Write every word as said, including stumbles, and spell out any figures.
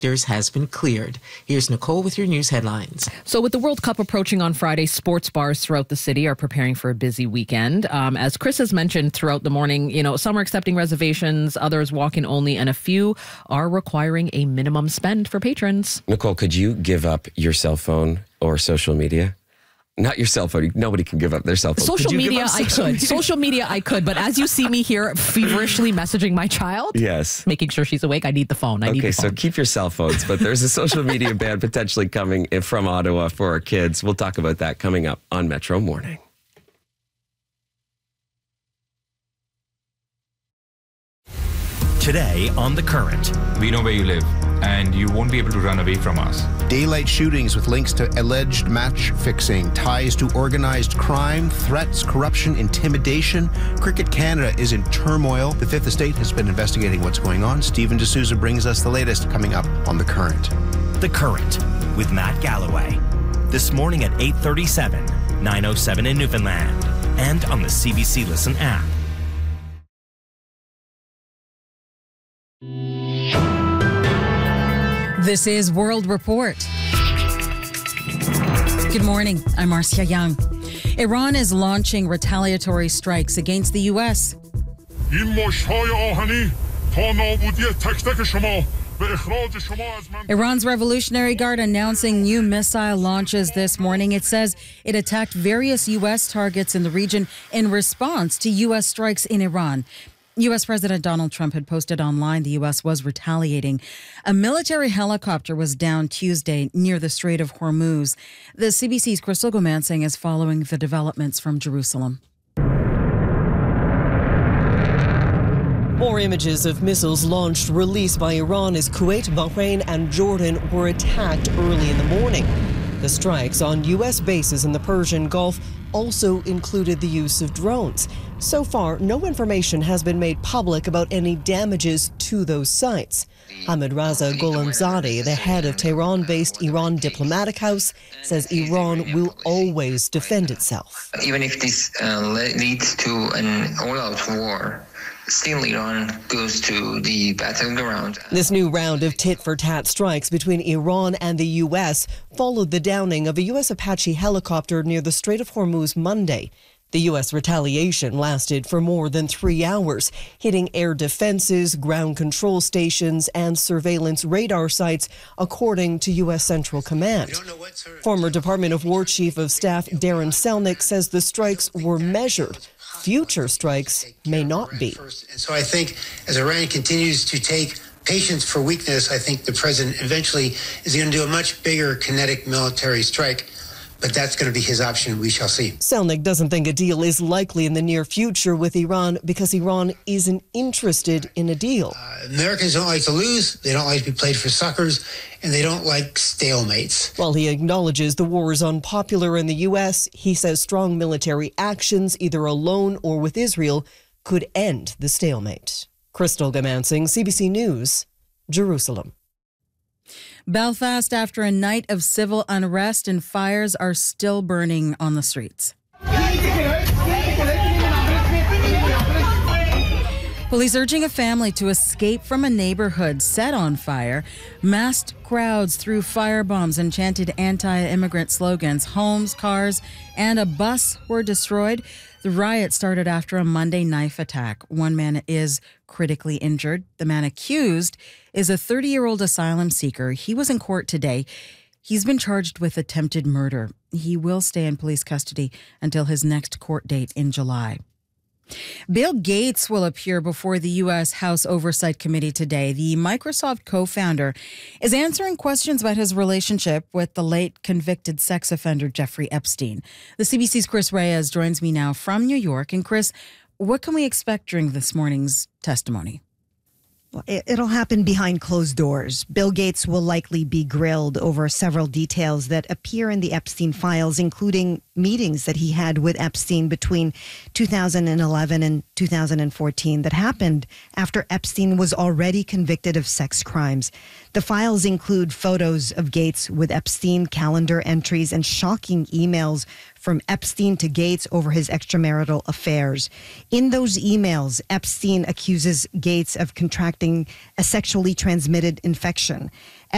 has been cleared. Here's Nicole with your news headlines. So with the World Cup approaching on Friday, sports bars throughout the city are preparing for a busy weekend. Um, as Chris has mentioned throughout the morning, you know, some are accepting reservations, others walk-in only, and a few are requiring a minimum spend for patrons. Nicole, could you give up your cell phone or social media? Not your cell phone. Nobody can give up their cell phone. Social media, I social could. Media? Social media, I could. But as you see me here feverishly messaging my child, yes, making sure she's awake, I need the phone. I okay, need the phone. So keep your cell phones. But there's a social media ban potentially coming from Ottawa for our kids. We'll talk about that coming up on Metro Morning. Today on The Current. We know where you live, and you won't be able to run away from us. Daylight shootings with links to alleged match fixing, ties to organized crime, threats, corruption, intimidation. Cricket Canada is in turmoil. The Fifth Estate has been investigating what's going on. Stephen D'Souza brings us the latest coming up on The Current. The Current with Matt Galloway. This morning at eight thirty-seven, nine oh seven in Newfoundland, and on the C B C Listen app. This is World Report. Good morning. I'm Marcia Young. Iran is launching retaliatory strikes against the U S. Iran's Revolutionary Guard announcing new missile launches this morning. It says it attacked various U S targets in the region in response to U S strikes in Iran. U S President Donald Trump had posted online the U S was retaliating. A military helicopter was down Tuesday near the Strait of Hormuz. The C B C's Crystal Gomansing is following the developments from Jerusalem. More images of missiles launched released by Iran as Kuwait, Bahrain and Jordan were attacked early in the morning. The strikes on U S bases in the Persian Gulf also included the use of drones. So far, no information has been made public about any damages to those sites. Ahmed Raza Gholamzadeh, the head of Tehran-based Iran Diplomatic House, says Iran will always defend itself. Even if this uh, leads to an all-out war, still Iran goes to the battleground. This new round of tit-for-tat strikes between Iran and the U S followed the downing of a U S Apache helicopter near the Strait of Hormuz Monday. The U S retaliation lasted for more than three hours, hitting air defenses, ground control stations, and surveillance radar sites, according to U S Central Command. Former Department of War Chief of Staff Darren Selnick says the strikes were measured. Future strikes may not be. And so I think as Iran continues to take patience for weakness, I think the president eventually is going to do a much bigger kinetic military strike. But that's going to be his option. We shall see. Selnick doesn't think a deal is likely in the near future with Iran because Iran isn't interested in a deal. Uh, Americans don't like to lose. They don't like to be played for suckers. And they don't like stalemates. While he acknowledges the war is unpopular in the U S, he says strong military actions, either alone or with Israel, could end the stalemate. Crystal Gomansing, C B C News, Jerusalem. Belfast, after a night of civil unrest and fires, are still burning on the streets. Police urging a family to escape from a neighborhood set on fire. Massed crowds threw firebombs and chanted anti-immigrant slogans. Homes, cars, and a bus were destroyed. The riot started after a Monday knife attack. One man is critically injured. The man accused is a thirty-year-old asylum seeker. He was in court today. He's been charged with attempted murder. He will stay in police custody until his next court date in July. Bill Gates will appear before the U S House Oversight Committee today. The Microsoft co-founder is answering questions about his relationship with the late convicted sex offender Jeffrey Epstein. The C B C's Chris Reyes joins me now from New York. And Chris, what can we expect during this morning's testimony? Well, it'll happen behind closed doors. Bill Gates will likely be grilled over several details that appear in the Epstein files, including meetings that he had with Epstein between two thousand eleven and two thousand fourteen that happened after Epstein was already convicted of sex crimes. The files include photos of Gates with Epstein, calendar entries, and shocking emails from Epstein to Gates over his extramarital affairs. In those emails, Epstein accuses Gates of contracting a sexually transmitted infection.